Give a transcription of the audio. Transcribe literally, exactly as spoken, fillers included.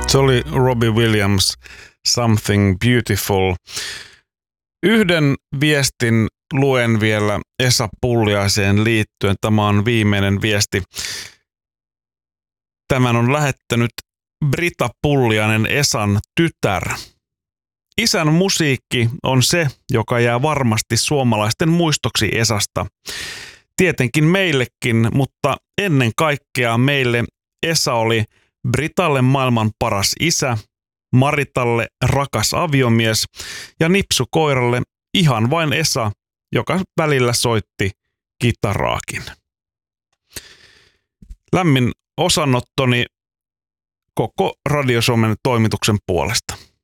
Se oli Robbie Williams, Something Beautiful. Yhden viestin luen vielä Esa Pulliaiseen liittyen. Tämä on viimeinen viesti. Tämän on lähettänyt Brita Pulliainen, Esan tytär. Isän musiikki on se, joka jää varmasti suomalaisten muistoksi Esasta. Tietenkin meillekin, mutta ennen kaikkea meille Esa oli Britalle maailman paras isä, Maritalle rakas aviomies ja Nipsukoiralle ihan vain Esa, joka välillä soitti kitaraakin. Lämmin osanottoni koko Radio Suomen toimituksen puolesta.